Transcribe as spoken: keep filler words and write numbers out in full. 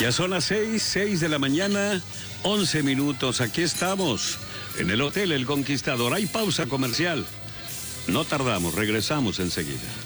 Ya son las seis, seis de la mañana, once minutos. Aquí estamos, en el Hotel El Conquistador. Hay pausa comercial. No tardamos, regresamos enseguida.